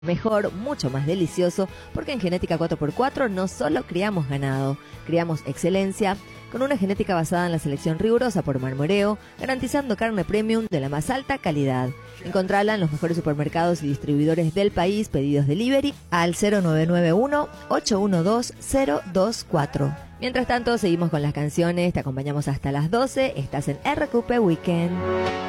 mejor, mucho más delicioso, porque en Genética 4x4 no solo criamos ganado, criamos excelencia, con una genética basada en la selección rigurosa por marmoreo, garantizando carne premium de la más alta calidad. Encontrala en los mejores supermercados y distribuidores del país, pedidos delivery al 0991-812-024. Mientras tanto, seguimos con las canciones, te acompañamos hasta las 12, estás en RQP Weekend.